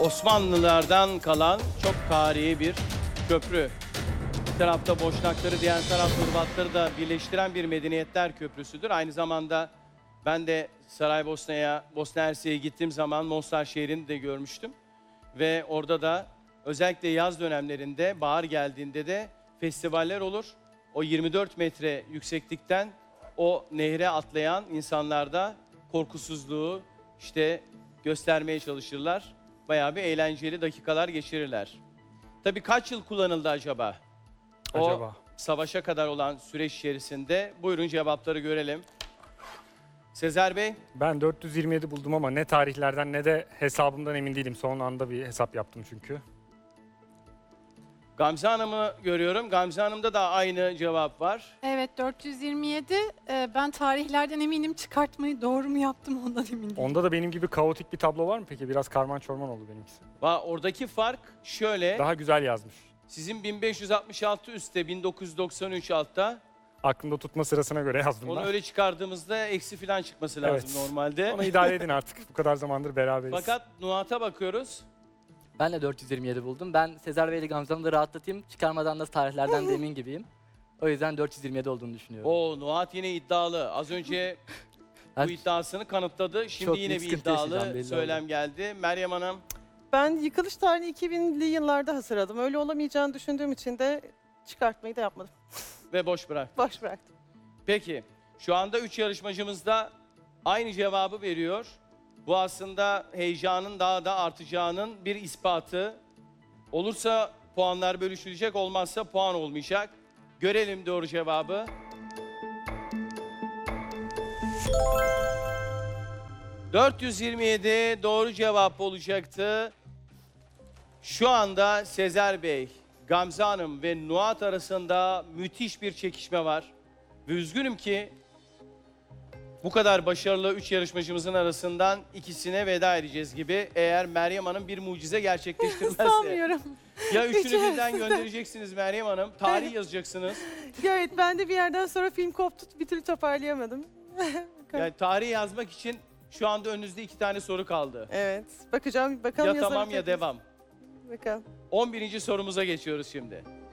Osmanlılardan kalan çok tarihi bir köprü. Bir tarafta Boşnakları, diğer tarafta Hırvatları da birleştiren bir medeniyetler köprüsüdür. Aynı zamanda ben de Saraybosna'ya, Bosna Hersek'e gittiğim zaman Mostar şehrini de görmüştüm. Ve orada da özellikle yaz dönemlerinde, bahar geldiğinde de festivaller olur. O 24 metre yükseklikten o nehre atlayan insanlar da korkusuzluğu işte göstermeye çalışırlar. Bayağı bir eğlenceli dakikalar geçirirler. Tabii kaç yıl kullanıldı acaba? O savaşa kadar olan süreç içerisinde. Buyurun cevapları görelim. Sezer Bey? Ben 427 buldum ama ne tarihlerden ne de hesabımdan emin değilim. Son anda bir hesap yaptım çünkü. Gamze Hanım'ı görüyorum. Gamze Hanım'da da aynı cevap var. Evet 427. Ben tarihlerden eminim, çıkartmayı doğru mu yaptım ondan emin değilim. Onda da benim gibi kaotik bir tablo var mı peki? Biraz karman çorman oldu benimkisi. Oradaki fark şöyle. Daha güzel yazmış. Sizin 1566 üstte, 1993 altta. Aklımda tutma sırasına göre yazdım Onu ben. öyle çıkardığımızda eksi falan çıkması lazım Evet. normalde. Onu idare edin artık. Bu kadar zamandır beraberiz. Fakat Nuhat'a bakıyoruz. Ben de 427 buldum. Ben Sezer Bey ile Gamze Hanım'ı da rahatlatayım. Çıkarmadan da tarihlerden de emin gibiyim. O yüzden 427 olduğunu düşünüyorum. Nuhat yine iddialı. Az önce bu Ben iddiasını kanıtladı. Şimdi çok yine büyük bir sıkıntı yaşayacağım, iddialı belli söylem geldi. Meryem Hanım Ben yıkılış tarihini 2000'li yıllarda hazırladım. Öyle olamayacağını düşündüğüm için de çıkartmayı da yapmadım. ve boş bırak. Boş bıraktım. Peki, şu anda 3 yarışmacımız da aynı cevabı veriyor. Bu aslında heyecanın daha da artacağının bir ispatı. Olursa puanlar bölüşülecek, olmazsa puan olmayacak. Görelim doğru cevabı. ...427 doğru cevap olacaktı. Şu anda Sezer Bey, Gamze Hanım ve Nuhat arasında müthiş bir çekişme var. Ve üzgünüm ki bu kadar başarılı 3 yarışmacımızın arasından ikisine veda edeceğiz gibi. Eğer Meryem Hanım bir mucize gerçekleştirmezse. Sanmıyorum. Ya üçünü Üçü birden göndereceksiniz Meryem Hanım. Tarih yazacaksınız. Evet, ben de bir yerden sonra film koptu, bir türlü toparlayamadım. Yani tarih yazmak için şu anda önünüzde 2 tane soru kaldı. Evet, bakacağım, bakalım Ya tamam ya yazabilecek miyiz? devam. Bakalım. 11. sorumuza geçiyoruz şimdi.